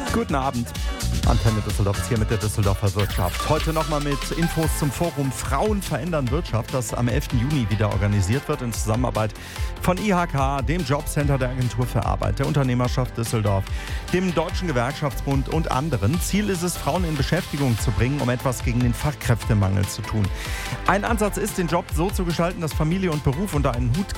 Guten Abend. Antenne Düsseldorf ist hier mit der Düsseldorfer Wirtschaft. Heute nochmal mit Infos zum Forum Frauen verändern Wirtschaft, das am 11. Juni wieder organisiert wird in Zusammenarbeit von IHK, dem Jobcenter der Agentur für Arbeit, der Unternehmerschaft Düsseldorf, dem Deutschen Gewerkschaftsbund und anderen. Ziel ist es, Frauen in Beschäftigung zu bringen, um etwas gegen den Fachkräftemangel zu tun. Ein Ansatz ist, den Job so zu gestalten, dass Familie und Beruf unter einen Hut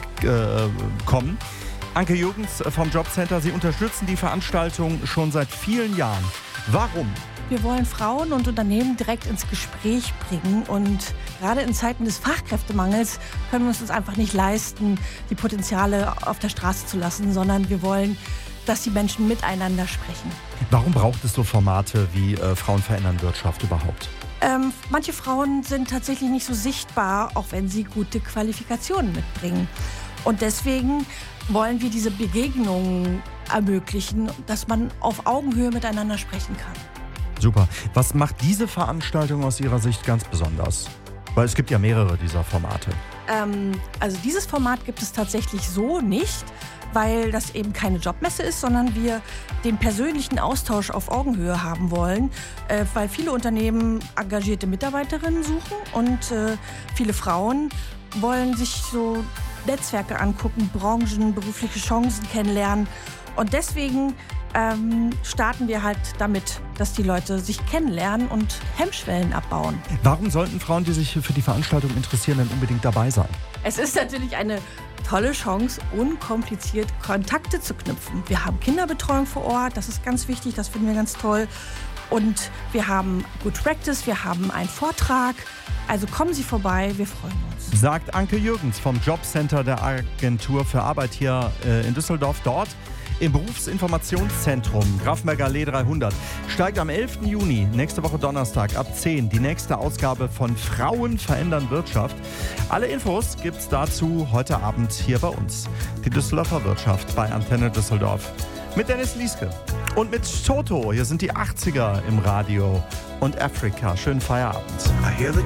kommen. Anke Jürgens vom Jobcenter, Sie unterstützen die Veranstaltung schon seit vielen Jahren. Warum? Wir wollen Frauen und Unternehmen direkt ins Gespräch bringen und gerade in Zeiten des Fachkräftemangels können wir es uns einfach nicht leisten, die Potenziale auf der Straße zu lassen, sondern wir wollen, dass die Menschen miteinander sprechen. Warum braucht es so Formate wie Frauen verändern Wirtschaft überhaupt? Manche Frauen sind tatsächlich nicht so sichtbar, auch wenn sie gute Qualifikationen mitbringen. Und deswegen wollen wir diese Begegnungen ermöglichen, dass man auf Augenhöhe miteinander sprechen kann. Super. Was macht diese Veranstaltung aus Ihrer Sicht ganz besonders? Weil es gibt ja mehrere dieser Formate. Also dieses Format gibt es tatsächlich so nicht, weil das eben keine Jobmesse ist, sondern wir den persönlichen Austausch auf Augenhöhe haben wollen, weil viele Unternehmen engagierte Mitarbeiterinnen suchen und viele Frauen wollen sich so Netzwerke angucken, Branchen, berufliche Chancen kennenlernen. Und deswegen starten wir halt damit, dass die Leute sich kennenlernen und Hemmschwellen abbauen. Warum sollten Frauen, die sich für die Veranstaltung interessieren, denn unbedingt dabei sein? Es ist natürlich eine tolle Chance, unkompliziert Kontakte zu knüpfen. Wir haben Kinderbetreuung vor Ort, das ist ganz wichtig, das finden wir ganz toll. Und wir haben Good Practice, wir haben einen Vortrag. Also kommen Sie vorbei, wir freuen uns. Sagt Anke Jürgens vom Jobcenter der Agentur für Arbeit hier in Düsseldorf. Dort im Berufsinformationszentrum Grafenberger Allee 300 steigt am 11. Juni, nächste Woche Donnerstag ab 10, die nächste Ausgabe von Frauen verändern Wirtschaft. Alle Infos gibt's dazu heute Abend hier bei uns. Die Düsseldorfer Wirtschaft bei Antenne Düsseldorf. Mit Dennis Lieske und mit Toto. Hier sind die 80er im Radio und Afrika. Schönen Feierabend.